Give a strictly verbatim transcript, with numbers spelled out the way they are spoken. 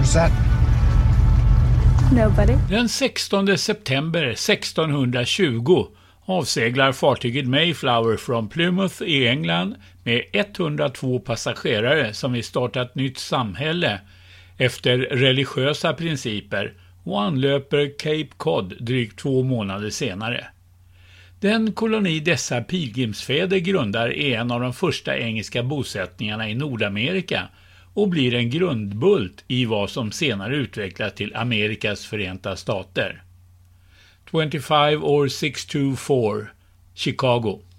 Who's that? Nobody. Den sextonde september sextonhundratjugo avseglar fartyget Mayflower från Plymouth i England med etthundratvå passagerare som vill starta ett nytt samhälle efter religiösa principer och anlöper Cape Cod drygt två månader senare. Den koloni dessa pilgrimsfäder grundar är en av de första engelska bosättningarna i Nordamerika och blir en grundbult i vad som senare utvecklas till Amerikas förenta stater. twenty-five or six two four, Chicago.